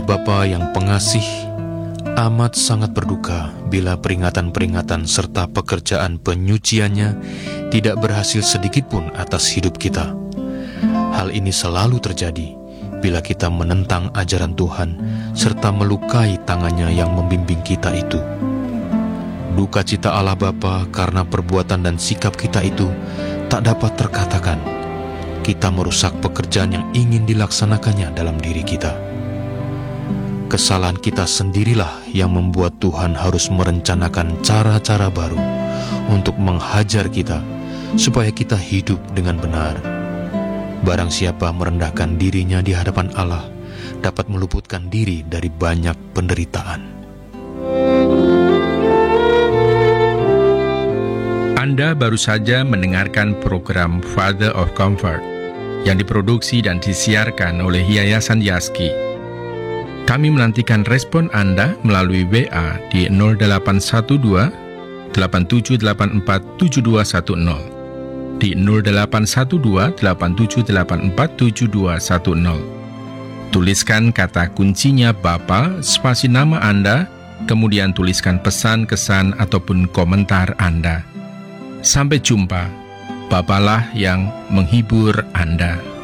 Bapa yang pengasih, amat sangat berduka bila peringatan-peringatan serta pekerjaan penyuciannya tidak berhasil sedikitpun atas hidup kita. Hal ini selalu terjadi bila kita menentang ajaran Tuhan serta melukai tangannya yang membimbing kita itu. Duka cita Allah Bapa karena perbuatan dan sikap kita itu tak dapat terkatakan. Kita merusak pekerjaan yang ingin dilaksanakannya dalam diri kita. Kesalahan kita sendirilah yang membuat Tuhan harus merencanakan cara-cara baru untuk menghajar kita supaya kita hidup dengan benar. Barang siapa merendahkan dirinya di hadapan Allah dapat meluputkan diri dari banyak penderitaan. Anda baru saja mendengarkan program Father of Comfort yang diproduksi dan disiarkan oleh Yayasan Yaski. Kami menantikan respon Anda melalui WA di 0812 8784 7210, di 0812 8784 7210. Tuliskan kata kuncinya Bapa, spasi nama Anda, kemudian tuliskan pesan, kesan, ataupun komentar Anda. Sampai jumpa. Bapalah yang menghibur Anda.